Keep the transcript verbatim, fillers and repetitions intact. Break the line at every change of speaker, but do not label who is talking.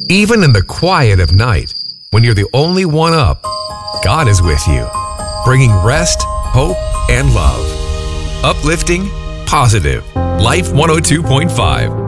Even in the quiet of night, when you're the only one up, God is with you, bringing rest, hope, and love. Uplifting, positive. Life one oh two point five.